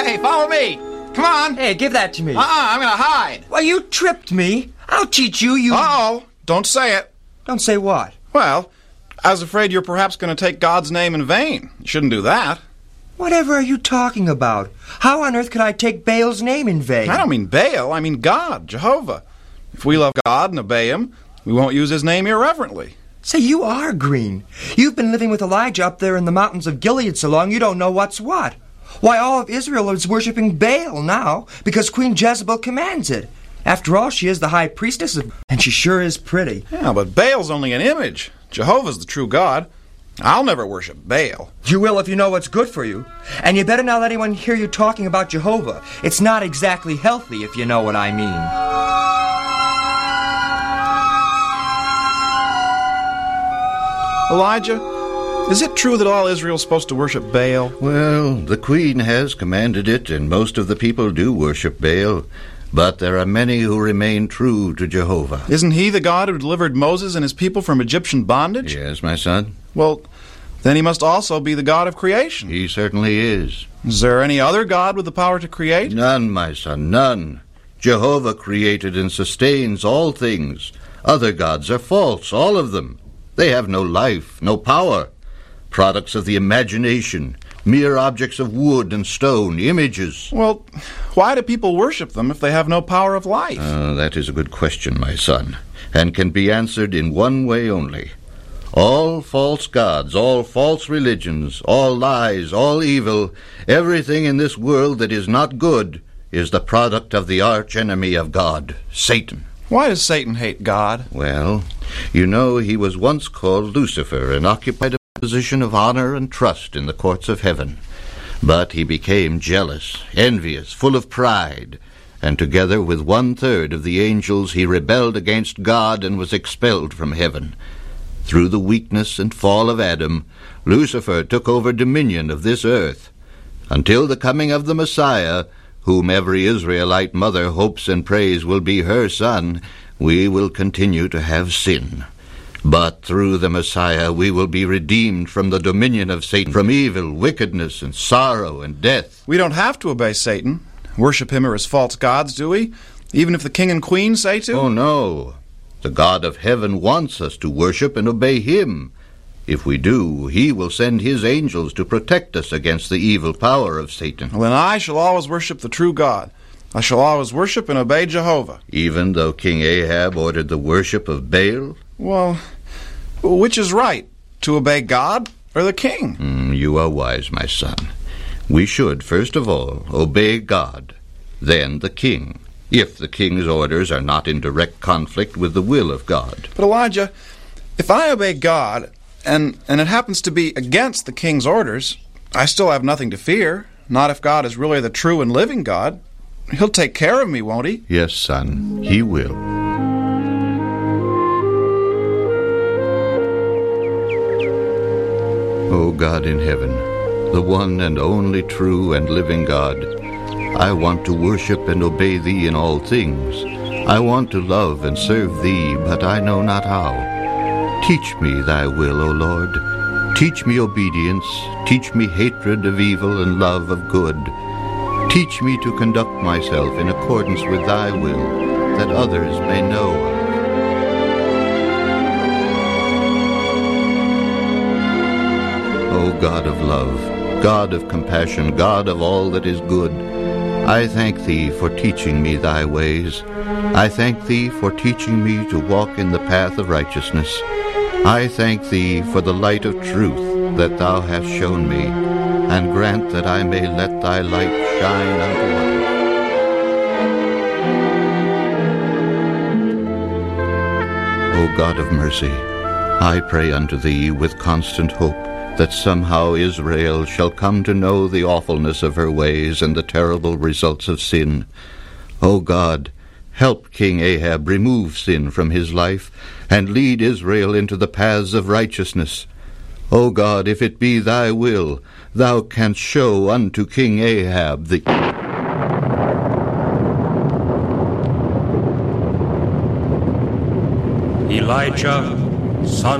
Hey, follow me. Come on. Hey, give that to me. I'm gonna hide. Well, you tripped me. I'll teach you, you... Uh-oh. Don't say it. Don't say what? Well, I was afraid you're perhaps going to take God's name in vain. You shouldn't do that. Whatever are you talking about? How on earth could I take Baal's name in vain? I don't mean Baal. I mean God, Jehovah. If we love God and obey Him, we won't use His name irreverently. Say, you are green. You've been living with Elijah up there in the mountains of Gilead so long you don't know what's what. Why, all of Israel is worshiping Baal now because Queen Jezebel commands it. After all, she is the high priestess, and she sure is pretty. Yeah, but Baal's only an image. Jehovah's the true God. I'll never worship Baal. You will if you know what's good for you. And you better not let anyone hear you talking about Jehovah. It's not exactly healthy, if you know what I mean. Elijah, is it true that all Israel's supposed to worship Baal? Well, the queen has commanded it, and most of the people do worship Baal. But there are many who remain true to Jehovah. Isn't He the God who delivered Moses and his people from Egyptian bondage? Yes, my son. Well, then He must also be the God of creation. He certainly is. Is there any other God with the power to create? None, my son, none. Jehovah created and sustains all things. Other gods are false, all of them. They have no life, no power. Products of the imagination, mere objects of wood and stone, images. Well, why do people worship them if they have no power of life? That is a good question, my son, and can be answered in one way only. All false gods, all false religions, all lies, all evil, everything in this world that is not good is the product of the arch-enemy of God, Satan. Why does Satan hate God? Well, you know he was once called Lucifer and occupied a position of honor and trust in the courts of heaven. But he became jealous, envious, full of pride, and together with 1/3 of the angels he rebelled against God and was expelled from heaven. Through the weakness and fall of Adam, Lucifer took over dominion of this earth. Until the coming of the Messiah, whom every Israelite mother hopes and prays will be her son, we will continue to have sin. But through the Messiah we will be redeemed from the dominion of Satan, from evil, wickedness, and sorrow, and death. We don't have to obey Satan, worship him or his false gods, do we? Even if the king and queen say to? Oh, no. The God of heaven wants us to worship and obey Him. If we do, He will send His angels to protect us against the evil power of Satan. Well, then I shall always worship the true God. I shall always worship and obey Jehovah. Even though King Ahab ordered the worship of Baal? Well, which is right, to obey God or the king? You are wise, my son. We should, first of all, obey God, then the king, if the king's orders are not in direct conflict with the will of God. But Elijah, if I obey God, and it happens to be against the king's orders, I still have nothing to fear. Not if God is really the true and living God. He'll take care of me, won't He? Yes, son, He will. O God in heaven, the one and only true and living God, I want to worship and obey Thee in all things. I want to love and serve Thee, but I know not how. Teach me Thy will, O Lord. Teach me obedience. Teach me hatred of evil and love of good. Teach me to conduct myself in accordance with Thy will, that others may know of. O God of love, God of compassion, God of all that is good, I thank Thee for teaching me Thy ways. I thank Thee for teaching me to walk in the path of righteousness. I thank Thee for the light of truth that Thou hast shown me, and grant that I may let Thy light shine unto others. O God of mercy, I pray unto Thee with constant hope that somehow Israel shall come to know the awfulness of her ways and the terrible results of sin. O God, help King Ahab remove sin from his life and lead Israel into the paths of righteousness. O God, if it be Thy will, Thou canst show unto King Ahab the... Elijah, son